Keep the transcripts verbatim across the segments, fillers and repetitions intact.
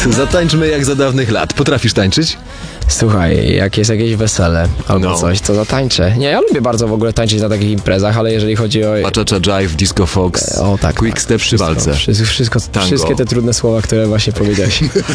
Zatańczmy jak za dawnych lat. Potrafisz tańczyć? Słuchaj, jak jest jakieś wesele albo No. coś, to zatańczę. Nie, ja lubię bardzo w ogóle tańczyć na takich imprezach, ale jeżeli chodzi o... Cha-cha jive, disco fox, O tak, quick tak. step przy Wszystko, walce. Wszystko, wszystko, Tango. wszystkie te trudne słowa, które właśnie powiedziałeś.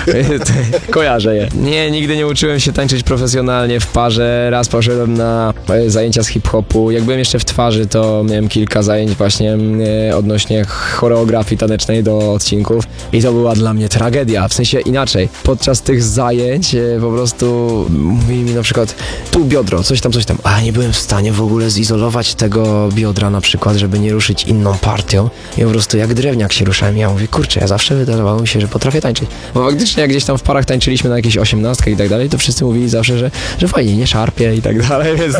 Kojarzę je. Nie, nigdy nie uczyłem się tańczyć profesjonalnie w parze. Raz poszedłem na e, zajęcia z hip-hopu. Jak byłem jeszcze w twarzy, to miałem kilka zajęć właśnie e, odnośnie choreografii tanecznej do odcinków i to była dla mnie tragedia. W sensie inaczej. Podczas tych zajęć e, po prostu mówili mi na przykład tu biodro, coś tam, coś tam. A nie byłem w stanie w ogóle zizolować tego biodra na przykład, żeby nie ruszyć inną partią. I po prostu jak drewniak się ruszałem. Ja mówię, kurczę, ja zawsze wydawało mi się, że potrafię tańczyć. Bo faktycznie jak gdzieś tam w parach tańczyliśmy na jakieś osiemnastkę i tak dalej, to wszyscy mówili zawsze, że, że fajnie, nie szarpie i tak dalej, więc...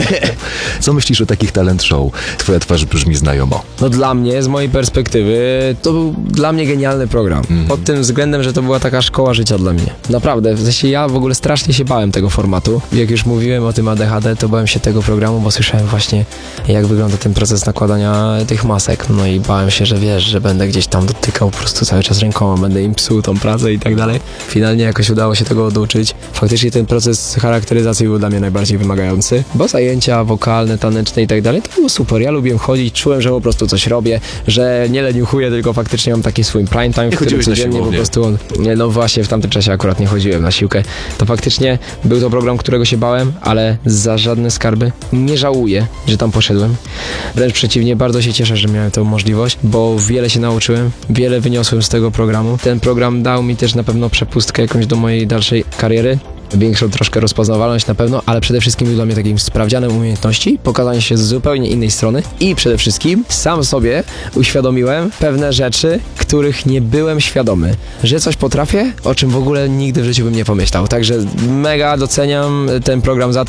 Co myślisz o takich talent show? Twoja twarz brzmi znajomo. No dla mnie, z mojej perspektywy, to był dla mnie genialny program. Mm. Pod tym względem, że to była taka szkoła życia dla mnie. Naprawdę, w sensie ja w ogóle strasznie się bałem tego formatu. Jak już mówiłem o tym A D H D, to bałem się tego programu, bo słyszałem właśnie, jak wygląda ten proces nakładania tych masek. No i bałem się, że wiesz, że będę gdzieś tam dotykał po prostu cały czas rękoma, będę im psuł tą pracę i tak dalej. Finalnie jakoś udało się tego oduczyć. Faktycznie ten proces charakteryzacji był dla mnie najbardziej wymagający, bo zajęcia wokalne, taneczne i tak dalej, to było super. Ja lubiłem chodzić, czułem, że po prostu coś robię, że nie leniuchuję, tylko faktycznie mam taki swój prime time, w którym chodziłeś na codziennie po siłownię. prostu on, nie, no właśnie w tamtym czasie akurat nie chodziłem na siłkę. To faktycznie był to program, którego się bałem, ale za żadne skarby nie żałuję, że tam poszedłem. Wręcz przeciwnie, bardzo się cieszę, że miałem tę możliwość, bo wiele się nauczyłem, wiele wyniosłem z tego programu. Ten program dał mi też na pewno przepustkę jakąś do mojej dalszej kariery. Większą troszkę rozpoznawalność na pewno, ale przede wszystkim był dla mnie takim sprawdzianem umiejętności, pokazanie się z zupełnie innej strony i przede wszystkim sam sobie uświadomiłem pewne rzeczy, których nie byłem świadomy, że coś potrafię, o czym w ogóle nigdy w życiu bym nie pomyślał. Także mega doceniam ten program za to.